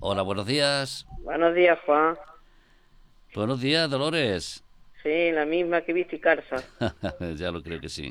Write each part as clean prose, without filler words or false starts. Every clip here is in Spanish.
Hola, buenos días. Buenos días, Juan. Buenos días, Dolores. Sí, la misma que viste y Carza. Ya lo creo que sí.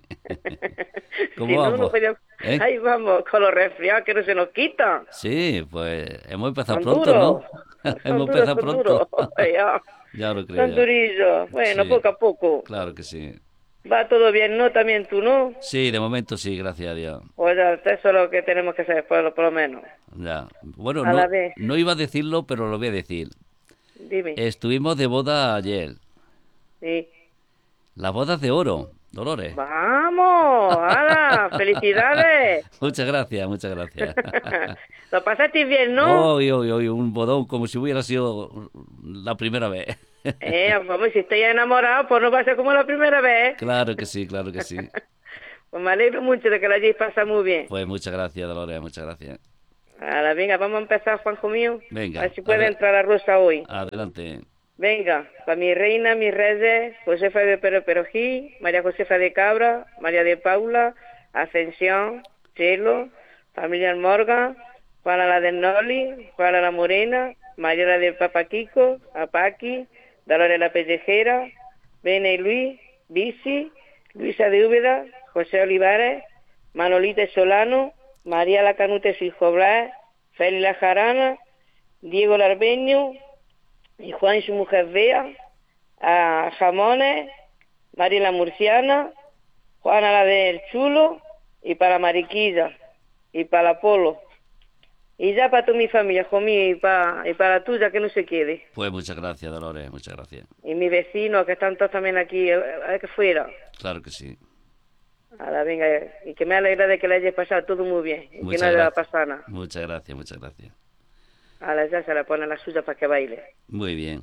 Si ¿Cómo no, no vamos? podíamos... ¿Eh? Ahí vamos, con los resfriados que no se nos quitan. Sí, pues hemos empezado Son pronto, ¿no? duros. Hemos empezado Son duros. pronto. Ya. Ya lo creo Son ya. durillos. Bueno, Sí, poco a poco. claro que sí. Va todo bien, ¿no? También tú, ¿no? Sí, de momento sí, gracias a Dios. Pues ya, eso es lo que tenemos que hacer, por lo menos. Ya. Bueno, A la no, vez. no iba a decirlo, pero lo voy a decir. Dime. Estuvimos de boda ayer. Sí. Las bodas de oro, Dolores. ¡Vamos! ¡Hala! ¡Felicidades! Muchas gracias, muchas gracias. Lo pasaste bien, ¿no? Hoy, un bodón como si hubiera sido la primera vez. Vamos, si estoy enamorado, pues no va a ser como la primera vez. Claro que sí, claro que sí. Pues me alegro mucho de que la hayáis pasado muy bien. Pues muchas gracias, Dolores, muchas gracias. Ahora, venga, vamos a empezar, Juanjo mío. A Venga, ver si puede entrar la Rosa hoy. adelante. Venga, para mi reina, mis reyes, Josefa de Perojí, María Josefa de Cabra, María de Paula, Ascensión, Chelo, familia Morgan, Juana la del Noli, Juana la Morena, María la del Papa Kiko, Apaqui, Dolores la Pellejera, Bene y Luis, Bici, Luisa de Úbeda, José Olivares, Manolita Solano, María la Canute su hijo Blas, Félix la Jarana, Diego Larbeño, y Juan y su mujer Bea, a Jamones, María la Murciana, Juana la del Chulo, y para Mariquilla, y para Apolo. Y ya para toda mi familia, conmigo, y para la tuya, que no se quede. Pues muchas gracias, Dolores, muchas gracias. Y mis vecinos, que están todos también aquí, que fuera. Claro que sí. Ahora, venga, y que me alegra de que le hayas pasado todo muy bien, y que no Muchas le va a gracias. pasar nada. Muchas gracias, muchas gracias. Ahora ya se la pone a la suya para que baile. Muy bien.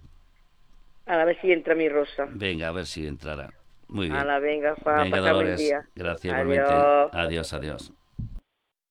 A ver si entra mi Rosa. Venga, a ver si entrará. Muy bien. Venga, Juan, Venga, pasa buen Dolores, día. gracias igualmente. Adiós. Adiós, adiós.